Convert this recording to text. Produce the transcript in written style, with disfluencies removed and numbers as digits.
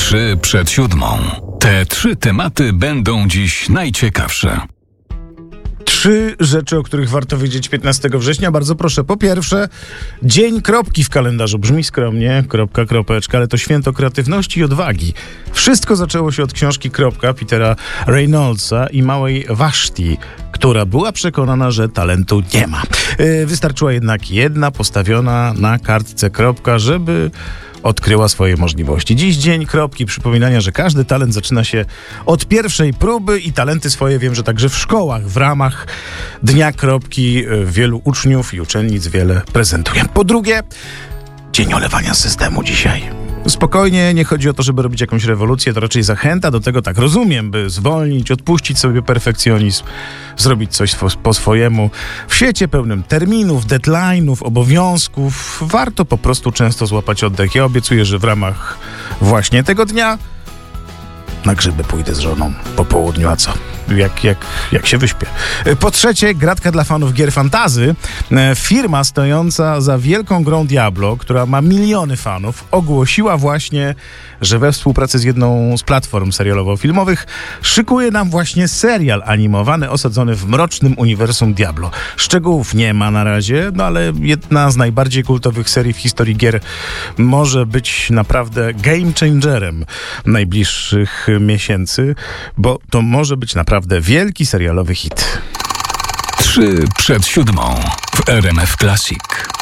3 przed 7. Te 3 tematy będą dziś najciekawsze. 3 rzeczy, o których warto wiedzieć 15 września. Bardzo proszę. Po pierwsze, dzień kropki w kalendarzu. Brzmi skromnie, kropka, kropeczka, ale to święto kreatywności i odwagi. Wszystko zaczęło się od książki Kropka Petera Reynoldsa i małej Vashti, która była przekonana, że talentu nie ma. Wystarczyła jednak jedna postawiona na kartce kropka, żeby odkryła swoje możliwości. Dziś dzień kropki, przypominania, że każdy talent zaczyna się od pierwszej próby i talenty swoje wiem, że także w szkołach w ramach Dnia Kropki wielu uczniów i uczennic wiele prezentuje. Po drugie, dzień olewania systemu dzisiaj. Spokojnie, nie chodzi o to, żeby robić jakąś rewolucję, to raczej zachęta do tego, tak rozumiem, by zwolnić, odpuścić sobie perfekcjonizm, zrobić coś po swojemu. W świecie pełnym terminów, deadline'ów, obowiązków warto po prostu często złapać oddech. Ja obiecuję, że w ramach właśnie tego dnia na grzyby pójdę z żoną po południu, a co? Jak się wyśpię. Po trzecie, gratka dla fanów gier fantasy. Firma stojąca za wielką grą Diablo, która ma miliony fanów, ogłosiła właśnie, że we współpracy z jedną z platform serialowo-filmowych szykuje nam właśnie serial animowany osadzony w mrocznym uniwersum Diablo. Szczegółów nie ma na razie, no ale jedna z najbardziej kultowych serii w historii gier może być naprawdę game changerem najbliższych miesięcy, bo to może być naprawdę wielki serialowy hit. 3 przed 7 w RMF Classic.